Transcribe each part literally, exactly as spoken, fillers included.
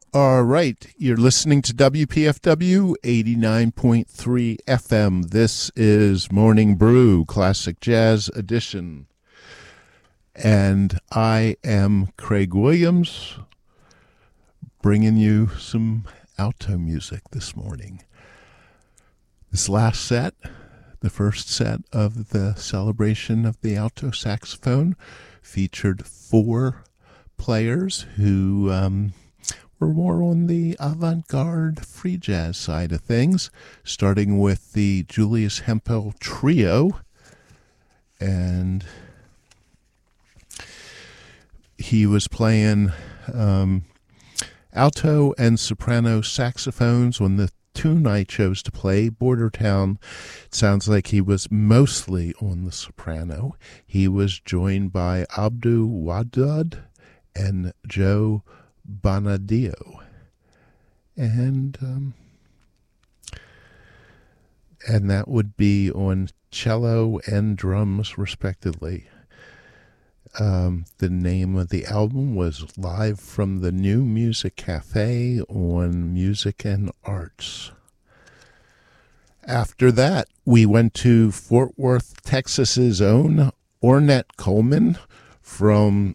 All right, you're listening to W P F W eighty-nine point three F M. This is Morning Brew, Classic Jazz Edition. And I am Craig Williams, bringing you some alto music this morning. This last set, the first set of the celebration of the alto saxophone, featured four players who um, were more on the avant-garde free jazz side of things, starting with the Julius Hempel Trio. And he was playing um, alto and soprano saxophones on the tune I chose to play, Border Town. It sounds like he was mostly on the soprano. He was joined by Abdu Wadud and Joe Bonadio. And um, and that would be on cello and drums, respectively. Um, the name of the album was Live from the New Music Cafe on Music and Arts. After that, we went to Fort Worth, Texas's own Ornette Coleman from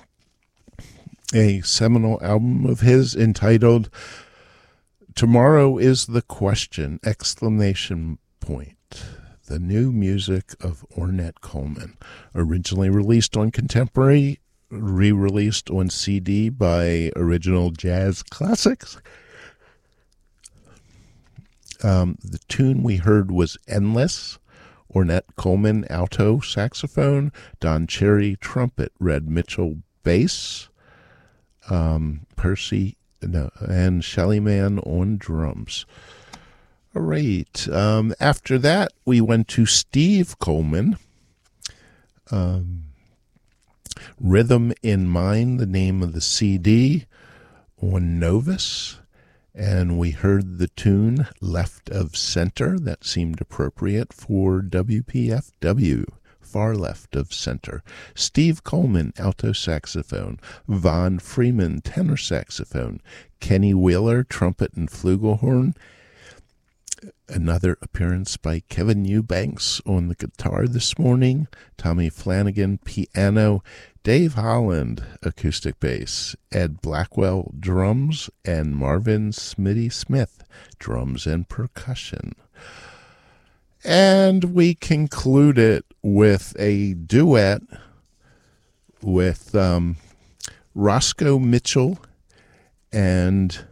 a seminal album of his entitled Tomorrow is the Question, exclamation point. The new music of Ornette Coleman, originally released on Contemporary, re-released on C D by Original Jazz Classics. Um, the tune we heard was Endless. Ornette Coleman, alto saxophone. Don Cherry, trumpet. Red Mitchell, bass. Um, Percy no, and Shelly Man on drums. All right. Um, after that, we went to Steve Coleman. Um, Rhythm in Mind, the name of the C D, on Novus. And we heard the tune Left of Center. That seemed appropriate for W P F W, far left of center. Steve Coleman, alto saxophone. Von Freeman, tenor saxophone. Kenny Wheeler, trumpet and flugelhorn. Another appearance by Kevin Eubanks on the guitar this morning. Tommy Flanagan, piano. Dave Holland, acoustic bass. Ed Blackwell, drums. And Marvin Smitty Smith, drums and percussion. And we conclude it with a duet with um, Roscoe Mitchell and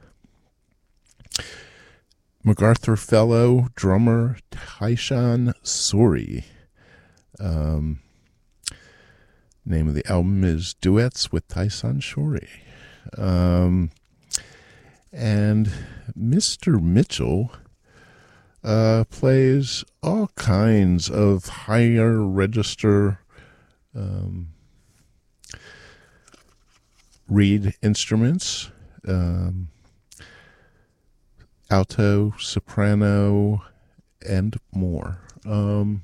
MacArthur Fellow drummer Tyshawn Suri. Um, name of the album is Duets with Tyshawn Suri. Um, and Mister Mitchell uh, plays all kinds of higher register um, reed instruments. Um, alto, soprano, and more. Um,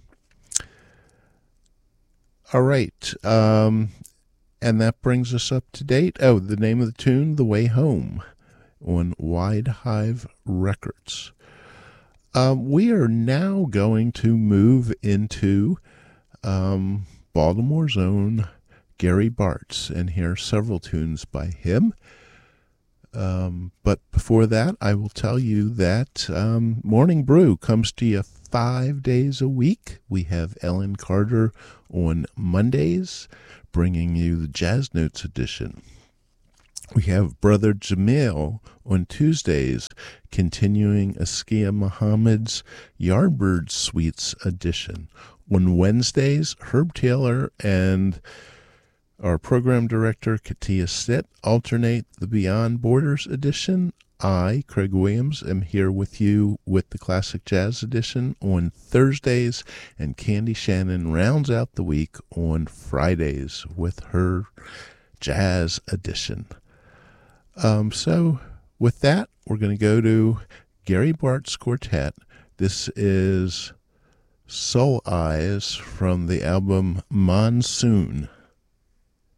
all right. Um, and that brings us up to date. Oh, the name of the tune, The Way Home, on Wide Hive Records. Um, we are now going to move into um, Baltimore's own Gary Bartz and hear several tunes by him. Um, but before that, I will tell you that um, Morning Brew comes to you five days a week. We have Ellen Carter on Mondays, bringing you the Jazz Notes edition. We have Brother Jamil on Tuesdays, continuing Askia Muhammad's Yardbird Suites edition. On Wednesdays, Herb Taylor and our program director, Katia Stitt, alternate the Beyond Borders edition. I, Craig Williams, am here with you with the Classic Jazz edition on Thursdays, and Candy Shannon rounds out the week on Fridays with her Jazz edition. Um, so with that, we're going to go to Gary Bartz Quartet. This is Soul Eyes from the album Monsoon.